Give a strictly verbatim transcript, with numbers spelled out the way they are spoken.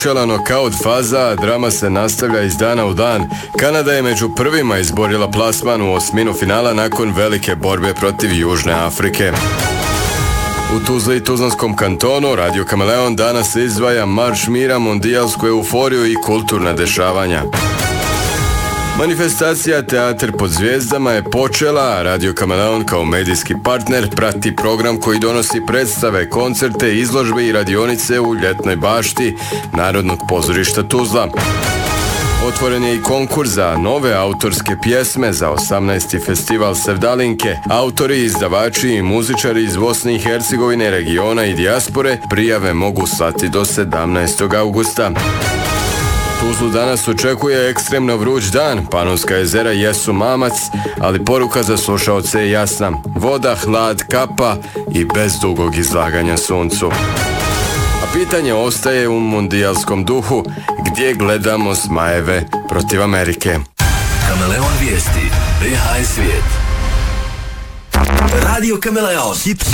Počela nokaut faza, a drama se nastavlja iz dana u dan. Kanada je među prvima izborila plasman u osminu finala nakon velike borbe protiv Južne Afrike. U Tuzli i Tuzlanskom kantonu Radio Kameleon danas izdvaja Marš mira, mondijalsku euforiju i kulturna dešavanja. Manifestacija Teatar pod zvijezdama je počela, a Radio Kameleon kao medijski partner prati program koji donosi predstave, koncerte, izložbe i radionice u ljetnoj bašti Narodnog pozorišta Tuzla. Otvoren je i konkurs za nove autorske pjesme za osamnaesti festival Sevdalinke. Autori, izdavači i muzičari iz Bosne i Hercegovine, regiona i dijaspore prijave mogu slati do sedamnaestog augusta. Tuzlu danas očekuje ekstremno vruć dan, Panonska jezera jesu mamac, ali poruka za slušaoce je jasna. Voda, hlad, kapa i bez dugog izlaganja suncu. A pitanje ostaje u mondijalskom duhu, gdje gledamo smajeve protiv Amerike. Kameleon vijesti, B H S svijet. Radio Kameleon.